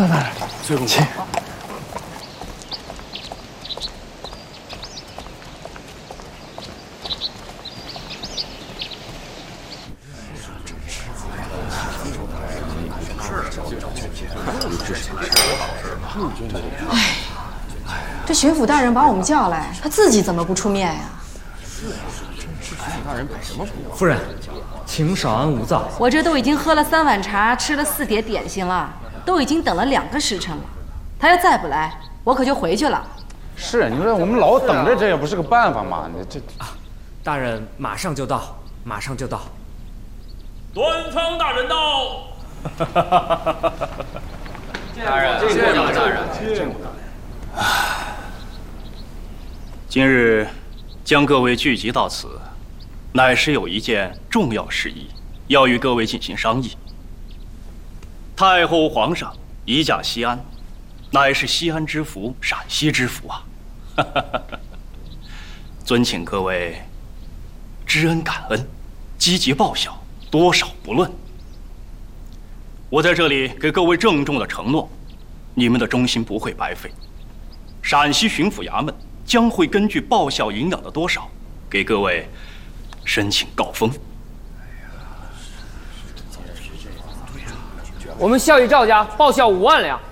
赵大人，请。 这巡抚大人把我们叫来，他自己怎么不出面呀？ 夫人，请少安勿躁。 我这都已经喝了3碗茶，吃了4碟点心了，都已经等了2个时辰了。他要再不来，我可就回去了。 是，你说我们老等着，这也不是个办法嘛。你这大人马上就到，马上就到。 端方大人到。 大人，见过大人。今日将各位聚集到此，乃是有一件重要事宜，要与各位进行商议。太后皇上移驾西安，乃是西安之福，陕西之福啊！尊请各位知恩感恩，积极报效，多少不论。我在这里给各位郑重的承诺，你们的忠心不会白费。陕西巡抚衙门将会根据报效银两的多少，给各位申请告封。 我们孝义赵家报效5万两。